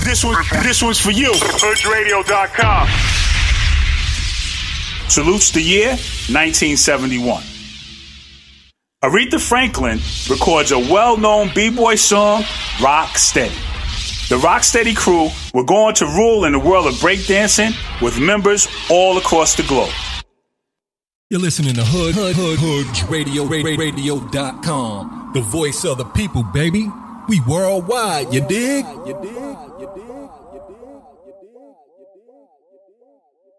This one's for you. HoodRadio.com. Salutes the year 1971. Aretha Franklin records a well-known b-boy song, Rock Steady. The Rock Steady crew were going to rule in the world of breakdancing with members all across the globe. You're listening to HoodRadio.com, the voice of the people, baby. We worldwide, you dig?